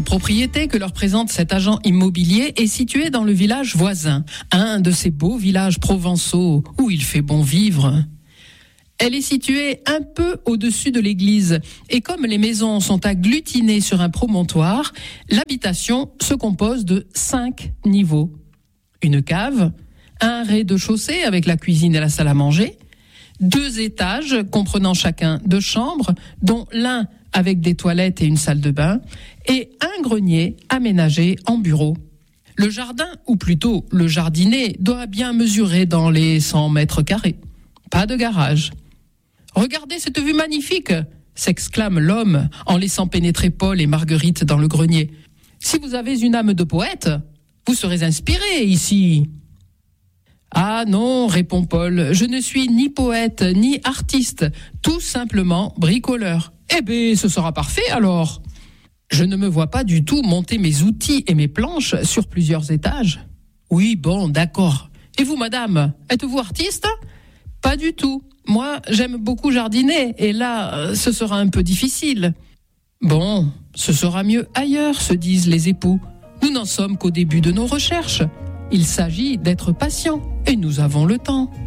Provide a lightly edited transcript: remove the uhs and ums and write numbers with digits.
propriété que leur présente cet agent immobilier est située dans le village voisin, un de ces beaux villages provençaux où il fait bon vivre. Elle est située un peu au-dessus de l'église et comme les maisons sont agglutinées sur un promontoire, l'habitation se compose de 5 niveaux. Une cave, un rez-de-chaussée avec la cuisine et la salle à manger, 2 étages comprenant chacun 2 chambres, dont l'un avec des toilettes et une salle de bain, et un grenier aménagé en bureau. Le jardin, ou plutôt le jardinet, doit bien mesurer dans les 100 mètres carrés. Pas de garage. « Regardez cette vue magnifique !» s'exclame l'homme en laissant pénétrer Paul et Marguerite dans le grenier. « Si vous avez une âme de poète, vous serez inspiré ici. » « Ah non, répond Paul, je ne suis ni poète ni artiste, tout simplement bricoleur. » « Eh bien, ce sera parfait alors. Je ne me vois pas du tout monter mes outils et mes planches sur plusieurs étages. » « Oui, bon, d'accord. Et vous, madame, êtes-vous artiste ? » ?»« Pas du tout. Moi, j'aime beaucoup jardiner et là, ce sera un peu difficile. » « Bon, ce sera mieux ailleurs, se disent les époux. Nous n'en sommes qu'au début de nos recherches. Il s'agit d'être patient et nous avons le temps.